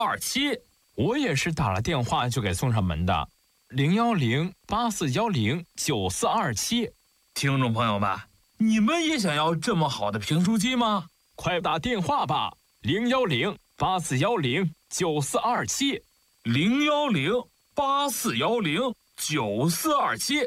92427，我也是打了电话就给送上门的，01084109427。 听众朋友们，你们也想要这么好的评书机吗？ 快打电话吧，01084109427。 01084109427。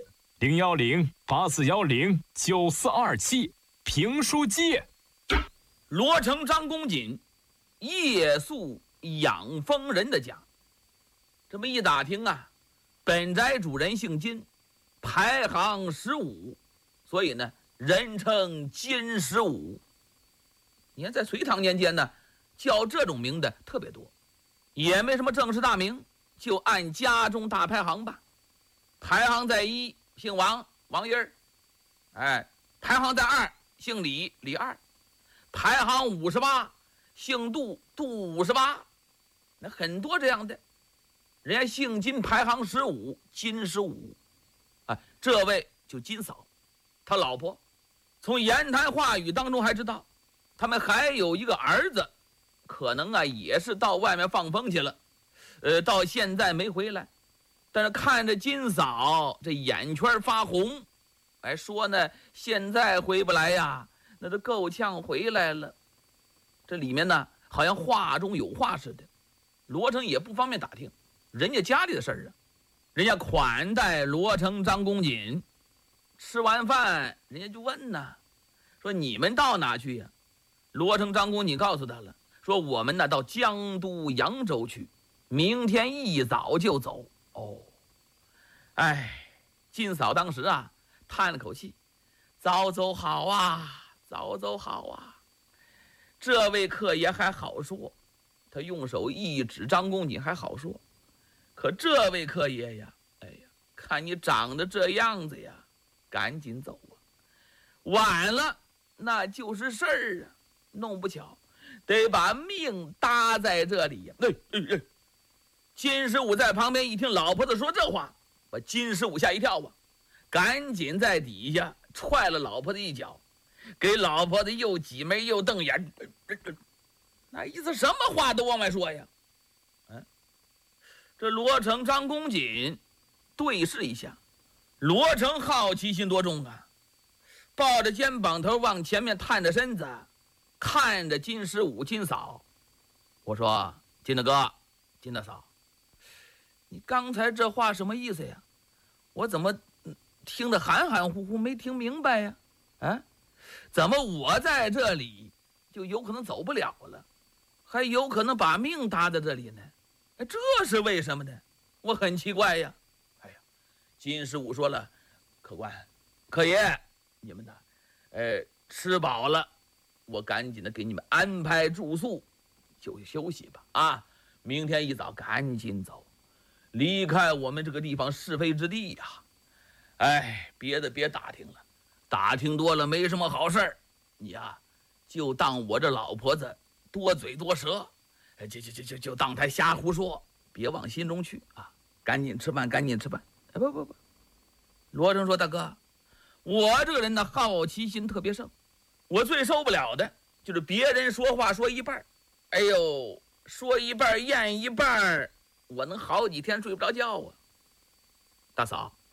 01084109427，评书机。 罗成张公瑾夜宿养蜂人的家，这么一打听啊，本宅主人姓金，排行15，所以呢人称金15。你看在隋唐年间呢，叫这种名的特别多，也没什么正式大名，就按家中大排行吧。排行在1，姓王，王一儿。排行在2，姓李，李二。排行58，姓杜，杜58。那很多这样的，人家姓金，排行15，金15。这位就金嫂，他老婆。从言谈话语当中还知道，他们还有一个儿子，可能也是到外面放风去了，到现在没回来。但是看着金嫂这眼圈发红，说呢现在回不来呀，那都够呛回来了。这里面呢好像话中有话似的，罗成也不方便打听人家家里的事儿啊。人家款待罗成张公瑾，吃完饭人家就问呢，说你们到哪去呀？罗成张公瑾告诉他了，说我们呢到江都扬州去，明天一早就走。金嫂当时叹了口气，早走好啊，早走好啊。这位客爷还好说，他用手一指张公瑾还好说，可这位客爷呀，看你长得这样子呀，赶紧走啊，晚了那就是事儿啊，弄不巧得把命搭在这里呀。金15在旁边一听老婆子说这话，把金15吓一跳啊，赶紧在底下踹了老婆子一脚，给老婆子又挤眉又瞪眼，那意思什么话都往外说呀。这罗成张公瑾对视一下，罗成好奇心多重啊，抱着肩膀头往前面探着身子，看着金15金嫂。我说金大哥，金大嫂，你刚才这话什么意思呀？我怎么听得含含糊糊，没听明白呀？怎么我在这里就有可能走不了了，还有可能把命搭在这里呢？这是为什么呢？我很奇怪呀。金15说了，客官客爷，你们呢吃饱了，我赶紧的给你们安排住宿，就休息吧。明天一早赶紧走，离开我们这个地方是非之地呀。别的别打听了，打听多了没什么好事儿。你就当我这老婆子多嘴多舌，就当她瞎胡说，别往心中去啊！赶紧吃饭，赶紧吃饭。不，罗成说，大哥，我这个人呢好奇心特别盛，我最受不了的就是别人说话说一半，说一半咽一半，我能好几天睡不着觉啊。大嫂，